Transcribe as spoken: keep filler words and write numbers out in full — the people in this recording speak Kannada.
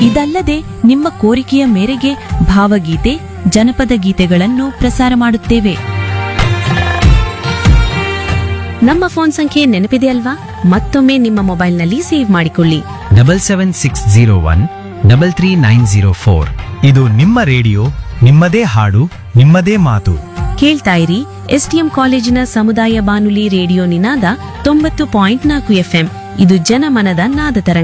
ಇದಲ್ಲದೆ ನಿಮ್ಮ ಕೋರಿಕೆಯ ಮೇರೆಗೆ ಭಾವಗೀತೆ ಜನಪದ ಗೀತೆಗಳನ್ನು ಪ್ರಸಾರ ಮಾಡುತ್ತೇವೆ. ನಮ್ಮ ಫೋನ್ ಸಂಖ್ಯೆ ನೆನಪಿದೆ ಅಲ್ವಾ? ಮತ್ತೊಮ್ಮೆ ನಿಮ್ಮ ಮೊಬೈಲ್ನಲ್ಲಿ ಸೇವ್ ಮಾಡಿಕೊಳ್ಳಿ. Double seven six zero one double three nine zero four. ಇದು ನಿಮ್ಮ ರೇಡಿಯೋ, ನಿಮ್ಮದೇ ಹಾಡು, ನಿಮ್ಮದೇ ಮಾತು. ಕೇಳ್ತಾ ಇರಿ ಎಸ್ಟಿಎಂ ಕಾಲೇಜಿನ ಸಮುದಾಯ ಬಾನುಲಿ ರೇಡಿಯೋ ನಿನಾದ ತೊಂಬತ್ತು ಪಾಯಿಂಟ್ ನಾಲ್ಕು ಎಫ್ಎಂ. ಇದು ಜನಮನದ ನಾದ ತರಂಗ.